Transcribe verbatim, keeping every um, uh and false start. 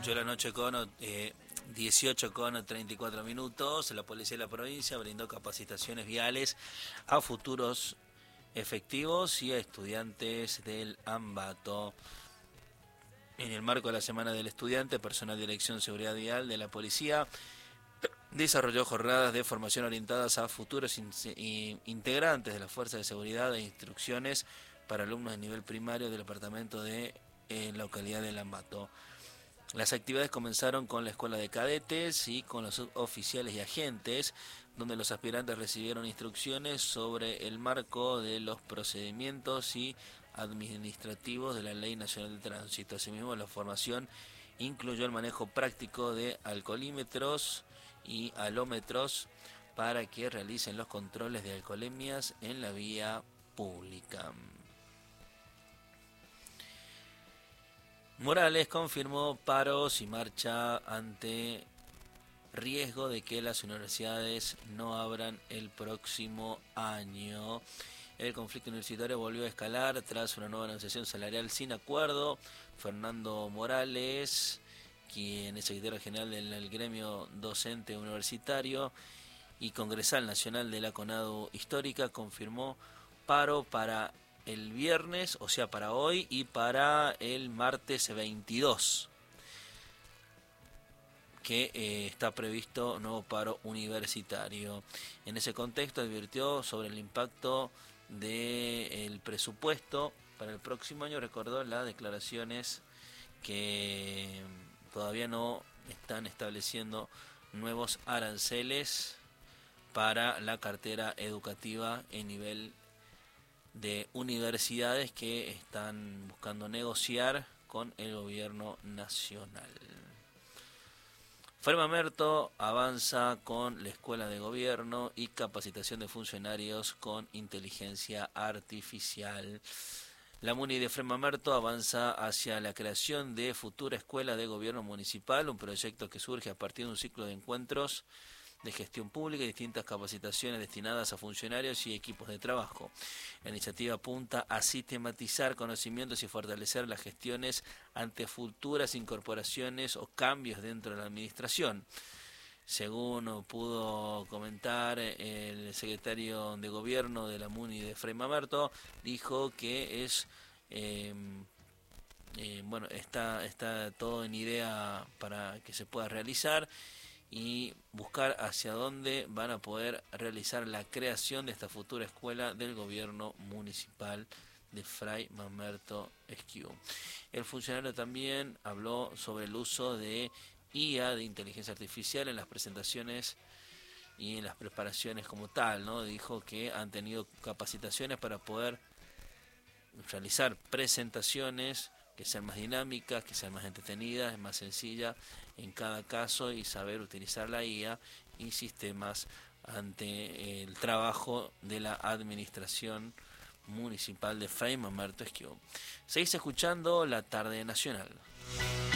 Cayó la noche con eh, dieciocho con treinta y cuatro minutos. La policía de la provincia brindó capacitaciones viales a futuros efectivos y a estudiantes del Ambato. En el marco de la Semana del Estudiante, personal de Dirección Seguridad Vial de la Policía desarrolló jornadas de formación orientadas a futuros in- integrantes de las Fuerzas de Seguridad e instrucciones para alumnos de nivel primario del departamento de eh, localidad del Ambato. Las actividades comenzaron con la escuela de cadetes y con los oficiales y agentes, donde los aspirantes recibieron instrucciones sobre el marco de los procedimientos y administrativos de la Ley Nacional de Tránsito. Asimismo, la formación incluyó el manejo práctico de alcoholímetros y alómetros para que realicen los controles de alcoholemias en la vía pública. Morales confirmó paros y marcha ante riesgo de que las universidades no abran el próximo año. El conflicto universitario volvió a escalar tras una nueva negociación salarial sin acuerdo. Fernando Morales, quien es secretario general del gremio docente universitario y congresal nacional de la CONADU Histórica, confirmó paro para el viernes, o sea, para hoy, y para el martes veintidós, que eh, está previsto nuevo paro universitario. En ese contexto advirtió sobre el impacto del presupuesto para el próximo año. Recordó las declaraciones que todavía no están estableciendo nuevos aranceles para la cartera educativa en nivel de universidades que están buscando negociar con el gobierno nacional. Fray Mamerto avanza con la escuela de gobierno y capacitación de funcionarios con inteligencia artificial. La MUNI de Fray Mamerto avanza hacia la creación de futura escuela de gobierno municipal, un proyecto que surge a partir de un ciclo de encuentros de gestión pública y distintas capacitaciones destinadas a funcionarios y equipos de trabajo. La iniciativa apunta a sistematizar conocimientos y fortalecer las gestiones ante futuras incorporaciones o cambios dentro de la administración. Según pudo comentar el secretario de Gobierno de la MUNI de Fray Mamerto, dijo que es eh, eh, bueno está está todo en idea para que se pueda realizar y buscar hacia dónde van a poder realizar la creación de esta futura escuela del gobierno municipal de Fray Mamerto Esquiú. El funcionario también habló sobre el uso de I A, de inteligencia artificial, en las presentaciones y en las preparaciones como tal, ¿no? Dijo que han tenido capacitaciones para poder realizar presentaciones que sean más dinámicas, que sean más entretenidas, más sencillas en cada caso, y saber utilizar la I A y sistemas ante el trabajo de la administración municipal de Fray Mamerto Esquiú. Seguís escuchando La Tarde Nacional.